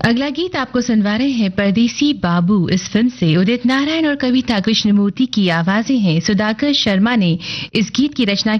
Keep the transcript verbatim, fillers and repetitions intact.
अगला गीत आपको सुनवा रहे हैं परदेसी बाबू। इस फिल्म से उदित नारायण और कविता कृष्णमूर्ति की आवाजें हैं। सुधाकर शर्मा ने इस गीत की रचना